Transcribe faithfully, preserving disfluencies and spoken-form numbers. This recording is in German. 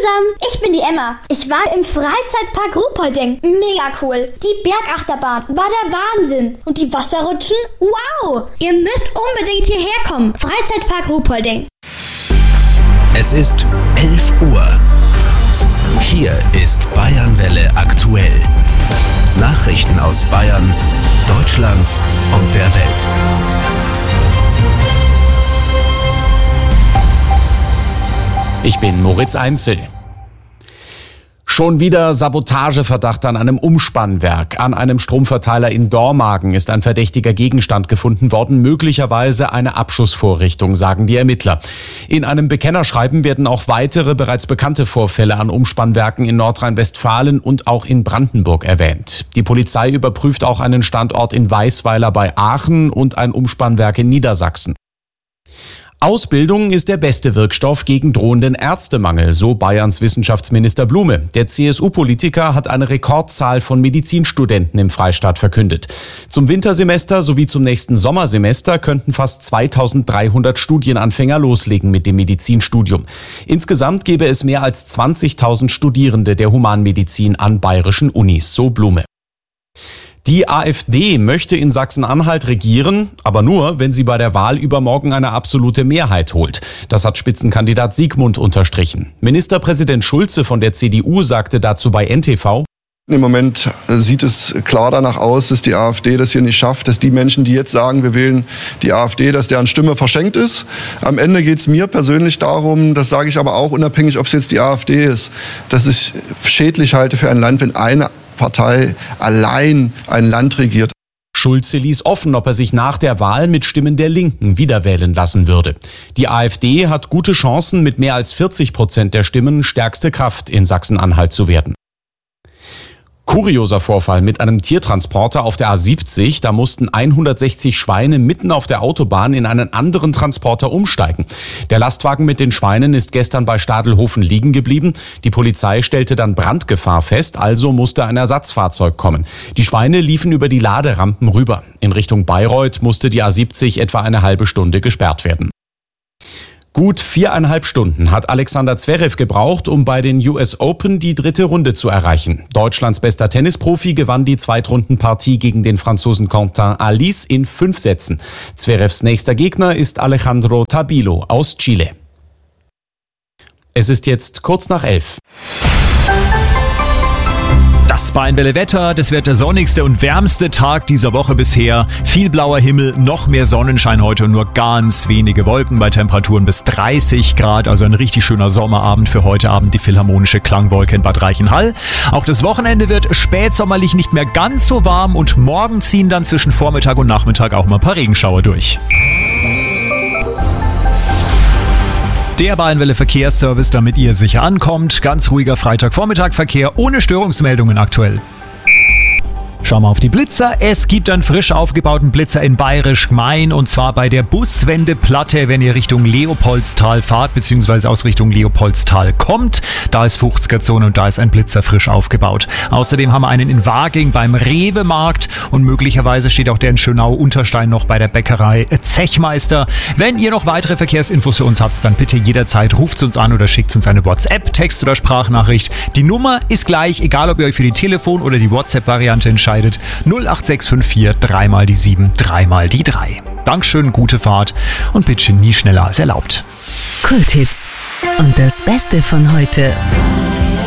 zusammen, ich bin die Emma. Ich war im Freizeitpark Ruhpolding. Mega cool. Die Bergachterbahn war der Wahnsinn. Und die Wasserrutschen? Wow! Ihr müsst unbedingt hierher kommen. Freizeitpark Ruhpolding. Es ist elf Uhr. Hier ist Bayernwelle aktuell. Nachrichten aus Bayern, Deutschland und der Welt. Ich bin Moritz Einzel. Schon wieder Sabotageverdacht an einem Umspannwerk. An einem Stromverteiler in Dormagen ist ein verdächtiger Gegenstand gefunden worden, möglicherweise eine Abschussvorrichtung, sagen die Ermittler. In einem Bekennerschreiben werden auch weitere bereits bekannte Vorfälle an Umspannwerken in Nordrhein-Westfalen und auch in Brandenburg erwähnt. Die Polizei überprüft auch einen Standort in Weisweiler bei Aachen und ein Umspannwerk in Niedersachsen. Ausbildung ist der beste Wirkstoff gegen drohenden Ärztemangel, so Bayerns Wissenschaftsminister Blume. Der C S U-Politiker hat eine Rekordzahl von Medizinstudenten im Freistaat verkündet. Zum Wintersemester sowie zum nächsten Sommersemester könnten fast zweitausenddreihundert Studienanfänger loslegen mit dem Medizinstudium. Insgesamt gäbe es mehr als zwanzigtausend Studierende der Humanmedizin an bayerischen Unis, so Blume. Die AfD möchte in Sachsen-Anhalt regieren, aber nur, wenn sie bei der Wahl übermorgen eine absolute Mehrheit holt. Das hat Spitzenkandidat Siegmund unterstrichen. Ministerpräsident Schulze von der C D U sagte dazu bei N T V: Im Moment sieht es klar danach aus, dass die AfD das hier nicht schafft, dass die Menschen, die jetzt sagen, wir wählen die AfD, dass deren Stimme verschenkt ist. Am Ende geht es mir persönlich darum, das sage ich aber auch unabhängig, ob es jetzt die AfD ist, dass ich schädlich halte für ein Land, wenn eine Partei allein ein Land regiert. Schulze ließ offen, ob er sich nach der Wahl mit Stimmen der Linken wiederwählen lassen würde. Die AfD hat gute Chancen, mit mehr als vierzig Prozent der Stimmen stärkste Kraft in Sachsen-Anhalt zu werden. Kurioser Vorfall mit einem Tiertransporter auf der A siebzig. Da mussten hundertsechzig Schweine mitten auf der Autobahn in einen anderen Transporter umsteigen. Der Lastwagen mit den Schweinen ist gestern bei Stadelhofen liegen geblieben. Die Polizei stellte dann Brandgefahr fest, also musste ein Ersatzfahrzeug kommen. Die Schweine liefen über die Laderampen rüber. In Richtung Bayreuth musste die A siebzig etwa eine halbe Stunde gesperrt werden. Gut viereinhalb Stunden hat Alexander Zverev gebraucht, um bei den U S Open die dritte Runde zu erreichen. Deutschlands bester Tennisprofi gewann die Zweitrundenpartie gegen den Franzosen Quentin Alice in fünf Sätzen. Zverevs nächster Gegner ist Alejandro Tabilo aus Chile. Es ist jetzt kurz nach elf. Das Bayernwelle-Wetter, das wird der sonnigste und wärmste Tag dieser Woche bisher. Viel blauer Himmel, noch mehr Sonnenschein heute und nur ganz wenige Wolken bei Temperaturen bis dreißig Grad. Also ein richtig schöner Sommerabend für heute Abend, die Philharmonische Klangwolke in Bad Reichenhall. Auch das Wochenende wird spätsommerlich nicht mehr ganz so warm und morgen ziehen dann zwischen Vormittag und Nachmittag auch mal ein paar Regenschauer durch. Der Bayernwelle Verkehrsservice, damit ihr sicher ankommt. Ganz ruhiger Freitagvormittag-Verkehr ohne Störungsmeldungen aktuell. Schauen wir auf die Blitzer. Es gibt einen frisch aufgebauten Blitzer in Bayerisch Gmein und zwar bei der Buswendeplatte, wenn ihr Richtung Leopoldstal fahrt bzw. aus Richtung Leopoldstal kommt. Da ist fünfziger-Zone und da ist ein Blitzer frisch aufgebaut. Außerdem haben wir einen in Waging beim Rewe-Markt und möglicherweise steht auch der in Schönau-Unterstein noch bei der Bäckerei Zechmeister. Wenn ihr noch weitere Verkehrsinfos für uns habt, dann bitte jederzeit ruft uns an oder schickt uns eine WhatsApp, Text- oder Sprachnachricht. Die Nummer ist gleich, egal ob ihr euch für die Telefon- oder die WhatsApp-Variante entscheidet. null acht sechs fünf vier dreimal die sieben, dreimal die drei. Dankeschön, gute Fahrt und bitte nie schneller als erlaubt. Kulthits und das Beste von heute.